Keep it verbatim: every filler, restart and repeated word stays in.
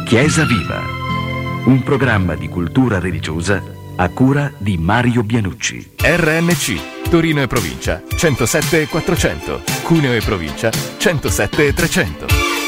Chiesa Viva, un programma di cultura religiosa a cura di Mario Bianucci. R N C, Torino e provincia, centosette e quattrocento, Cuneo e provincia, centosette e trecento.